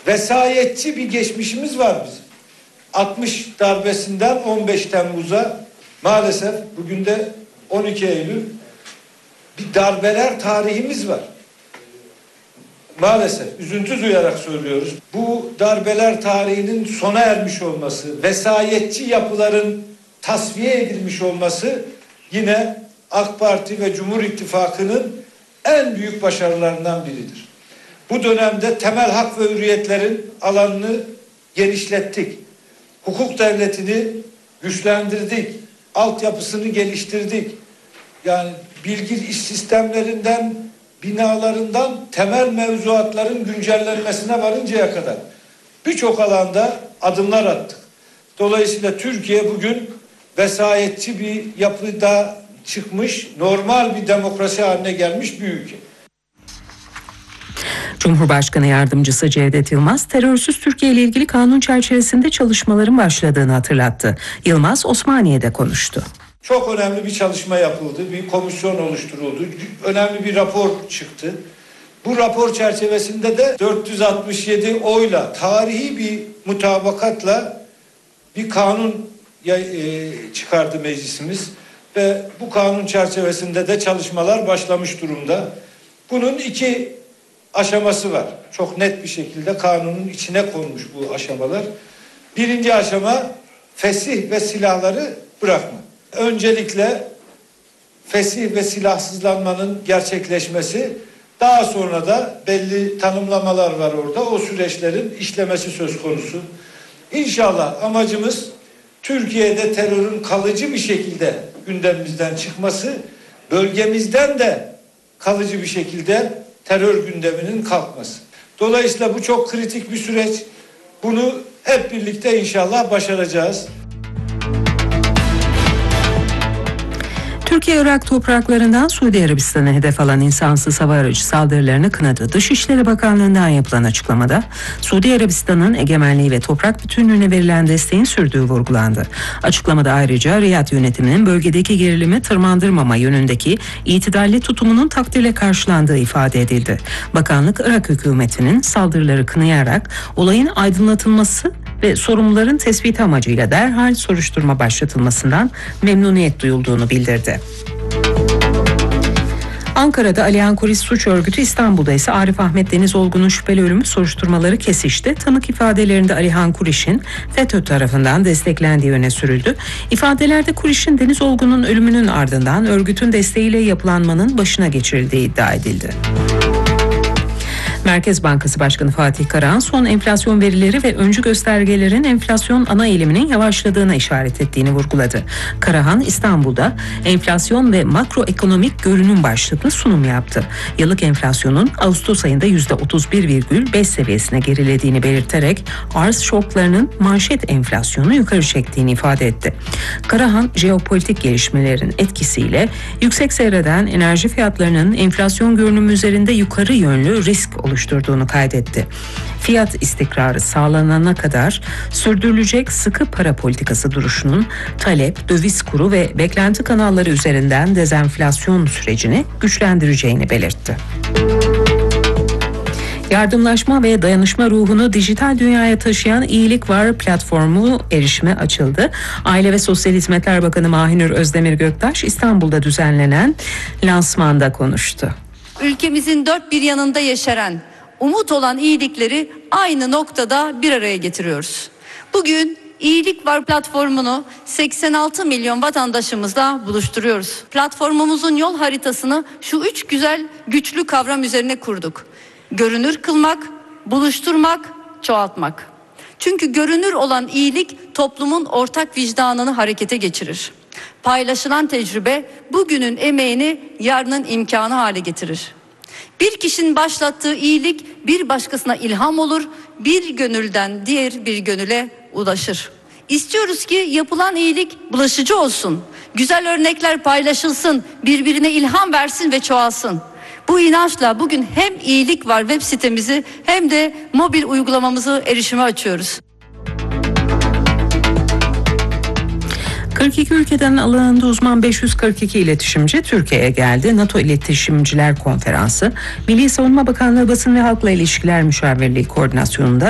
vesayetçi bir geçmişimiz var bizim. 60 darbesinden 15 Temmuz'a maalesef bugün de 12 Eylül bir darbeler tarihimiz var. Maalesef üzüntü duyarak söylüyoruz. Bu darbeler tarihinin sona ermiş olması, vesayetçi yapıların tasfiye edilmiş olması yine AK Parti ve Cumhur İttifakı'nın en büyük başarılarından biridir. Bu dönemde temel hak ve hürriyetlerin alanını genişlettik. Hukuk devletini güçlendirdik. Altyapısını geliştirdik. Yani bilgi iş sistemlerinden, binalarından temel mevzuatların güncellenmesine varıncaya kadar birçok alanda adımlar attık. Dolayısıyla Türkiye bugün vesayetçi bir yapıda çıkmış, normal bir demokrasi haline gelmiş bir ülke. Cumhurbaşkanı Yardımcısı Cevdet Yılmaz, terörsüz Türkiye ile ilgili kanun çerçevesinde çalışmaların başladığını hatırlattı. Yılmaz, Osmaniye'de konuştu. Çok önemli bir çalışma yapıldı, bir komisyon oluşturuldu, önemli bir rapor çıktı. Bu rapor çerçevesinde de 467 oyla, tarihi bir mutabakatla bir kanun çıkardı meclisimiz. Ve bu kanun çerçevesinde de çalışmalar başlamış durumda. Bunun 2 aşaması var. Çok net bir şekilde kanunun içine konmuş bu aşamalar. Birinci aşama fesih ve silahları bırakma. Öncelikle fesih ve silahsızlanmanın gerçekleşmesi, daha sonra da belli tanımlamalar var orada. O süreçlerin işlemesi söz konusu. İnşallah amacımız Türkiye'de terörün kalıcı bir şekilde gündemimizden çıkması, bölgemizden de kalıcı bir şekilde terör gündeminin kalkması. Dolayısıyla bu çok kritik bir süreç. Bunu hep birlikte inşallah başaracağız. Türkiye, Irak topraklarından Suudi Arabistan'a hedef alan insansız hava aracı saldırılarını kınadı. Dışişleri Bakanlığı'ndan yapılan açıklamada Suudi Arabistan'ın egemenliği ve toprak bütünlüğüne verilen desteğin sürdüğü vurgulandı. Açıklamada ayrıca Riyad yönetiminin bölgedeki gerilimi tırmandırmama yönündeki itidalli tutumunun takdirle karşılandığı ifade edildi. Bakanlık, Irak hükümetinin saldırıları kınayarak olayın aydınlatılması ve sorumluların tespiti amacıyla derhal soruşturma başlatılmasından memnuniyet duyulduğunu bildirdi. Ankara'da Alihan Kuris Suç Örgütü, İstanbul'da ise Arif Ahmet Deniz Olgun'un şüpheli ölümü soruşturmaları kesişti. Tanık ifadelerinde Alihan Kuriş'in FETÖ tarafından desteklendiği öne sürüldü. İfadelerde Kuriş'in Deniz Olgun'un ölümünün ardından örgütün desteğiyle yapılanmanın başına geçirildiği iddia edildi. Merkez Bankası Başkanı Fatih Karahan, son enflasyon verileri ve öncü göstergelerin enflasyon ana eğiliminin yavaşladığına işaret ettiğini vurguladı. Karahan, İstanbul'da enflasyon ve makroekonomik görünüm başlıklı sunum yaptı. Yıllık enflasyonun Ağustos ayında %31,5 seviyesine gerilediğini belirterek arz şoklarının manşet enflasyonu yukarı çektiğini ifade etti. Karahan, jeopolitik gelişmelerin etkisiyle yüksek seyreden enerji fiyatlarının enflasyon görünümü üzerinde yukarı yönlü risk oluşturduğunu kaydetti. Fiyat istikrarı sağlanana kadar sürdürülecek sıkı para politikası duruşunun talep, döviz kuru ve beklenti kanalları üzerinden dezenflasyon sürecini güçlendireceğini belirtti. Yardımlaşma ve dayanışma ruhunu dijital dünyaya taşıyan İyilik Var platformu erişime açıldı. Aile ve Sosyal Hizmetler Bakanı Mahinur Özdemir Göktaş, İstanbul'da düzenlenen lansmanda konuştu. Ülkemizin dört bir yanında yeşeren, umut olan iyilikleri aynı noktada bir araya getiriyoruz. Bugün İyilik Var platformunu 86 milyon vatandaşımızla buluşturuyoruz. Platformumuzun yol haritasını şu 3 güzel, güçlü kavram üzerine kurduk. Görünür kılmak, buluşturmak, çoğaltmak. Çünkü görünür olan iyilik toplumun ortak vicdanını harekete geçirir. Paylaşılan tecrübe bugünün emeğini yarının imkanı hale getirir. Bir kişinin başlattığı iyilik bir başkasına ilham olur, bir gönülden diğer bir gönüle ulaşır. İstiyoruz ki yapılan iyilik bulaşıcı olsun, güzel örnekler paylaşılsın, birbirine ilham versin ve çoğalsın. Bu inançla bugün hem İyilik Var web sitemizi hem de mobil uygulamamızı erişime açıyoruz. 42 ülkeden alındı uzman 542 iletişimci Türkiye'ye geldi. NATO İletişimciler Konferansı, Milli Savunma Bakanlığı Basın ve Halkla İlişkiler Müşavirliği Koordinasyonu'nda